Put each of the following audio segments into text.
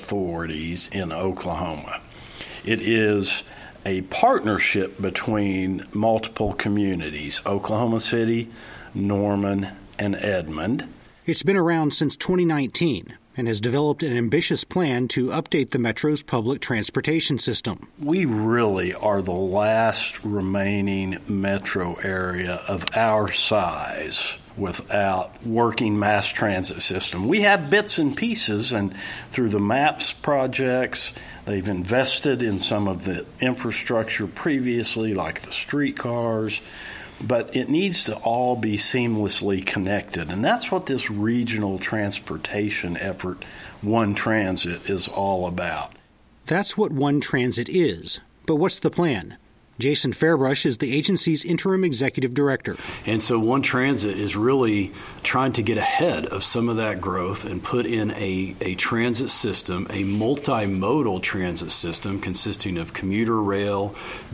authorities in Oklahoma. It is a partnership between multiple communities, Oklahoma City, Norman, and Edmond. It's been around since 2019 and has developed an ambitious plan to update the Metro's public transportation system. We really are the last remaining metro area of our size without working mass transit system. We have bits and pieces, and through the MAPS projects, they've invested in some of the infrastructure previously, like the streetcars, but it needs to all be seamlessly connected. And that's what this regional transportation effort, One Transit, is all about. That's what One Transit is. But what's the plan? Jason Fairbrush is the agency's interim executive director. And so One Transit is really trying to get ahead of some of that growth and put in a transit system, a multimodal transit system consisting of commuter rail,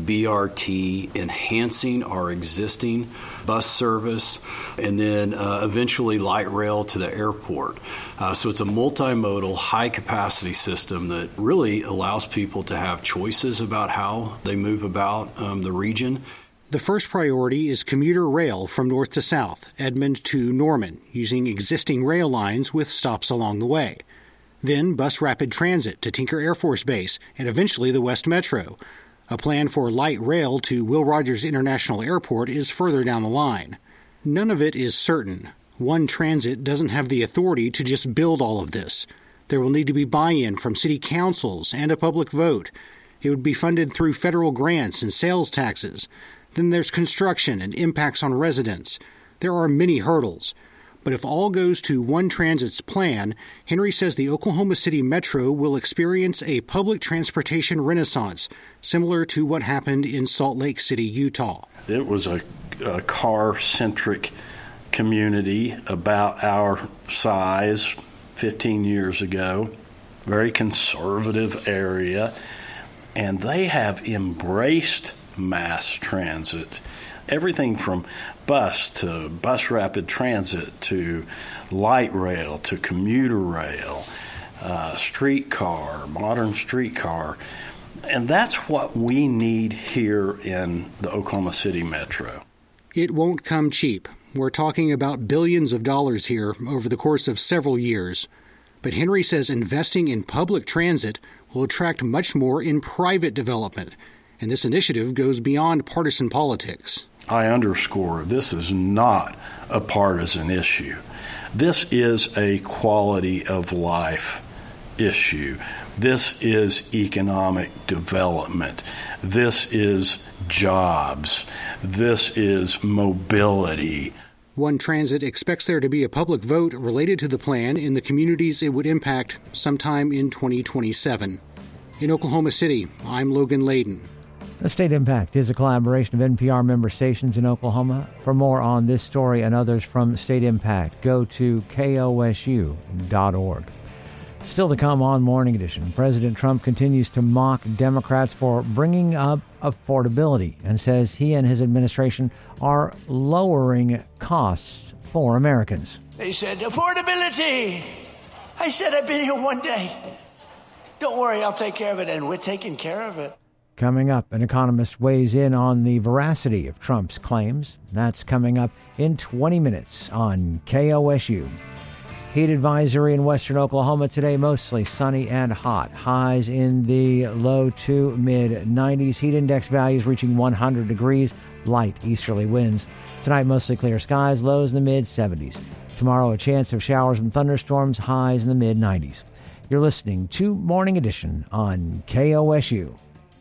BRT, enhancing our existing bus service, and then eventually light rail to the airport. So it's a multimodal, high-capacity system that really allows people to have choices about how they move about the region. The first priority is commuter rail from north to south, Edmond to Norman, using existing rail lines with stops along the way. Then bus rapid transit to Tinker Air Force Base and eventually the West Metro. A plan for light rail to Will Rogers International Airport is further down the line. None of it is certain. One Transit doesn't have the authority to just build all of this. There will need to be buy-in from city councils and a public vote. It would be funded through federal grants and sales taxes. Then there's construction and impacts on residents. There are many hurdles. But if all goes to One Transit's plan, Henry says the Oklahoma City Metro will experience a public transportation renaissance, similar to what happened in Salt Lake City, Utah. It was a car-centric community about our size 15 years ago, very conservative area, and they have embraced mass transit. Everything from bus to bus rapid transit to light rail to commuter rail, streetcar, modern streetcar. And that's what we need here in the Oklahoma City Metro. It won't come cheap. We're talking about billions of dollars here over the course of several years. But Henry says investing in public transit will attract much more in private development. And this initiative goes beyond partisan politics. I underscore, this is not a partisan issue. This is a quality of life issue. This is economic development. This is jobs. This is mobility. One Transit expects there to be a public vote related to the plan in the communities it would impact sometime in 2027. In Oklahoma City, I'm Logan Layden. The State Impact is a collaboration of NPR member stations in Oklahoma. For more on this story and others from State Impact, go to kosu.org. Still to come on Morning Edition, President Trump continues to mock Democrats for bringing up affordability and says he and his administration are lowering costs for Americans. They said, affordability. I said, I've been here one day. Don't worry, I'll take care of it, and we're taking care of it. Coming up, an economist weighs in on the veracity of Trump's claims. That's coming up in 20 minutes on KOSU. Heat advisory in western Oklahoma today, mostly sunny and hot. Highs in the low to mid-90s. Heat index values reaching 100 degrees. Light easterly winds. Tonight, mostly clear skies. Lows in the mid-70s. Tomorrow, a chance of showers and thunderstorms. Highs in the mid-90s. You're listening to Morning Edition on KOSU.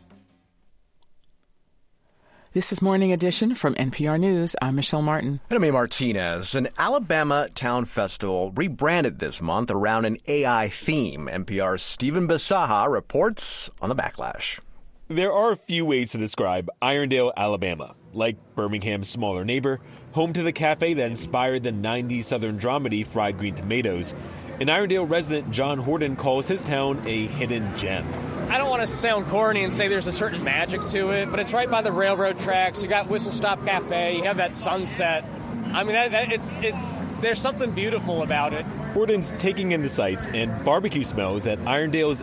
This is Morning Edition from NPR News. I'm Michelle Martin. And I'm A. Martinez. An Alabama town festival rebranded this month around an AI theme. NPR's Stephen Bisaha reports on the backlash. There are a few ways to describe Irondale, Alabama, like Birmingham's smaller neighbor, home to the cafe that inspired the 90s Southern dramedy Fried Green Tomatoes. An Irondale resident, John Horton, calls his town a hidden gem. I don't want to sound corny and say there's a certain magic to it, but it's right by the railroad tracks. You got Whistle Stop Cafe. You have that sunset. I mean, it's there's something beautiful about it. Horton's taking in the sights and barbecue smells at Irondale's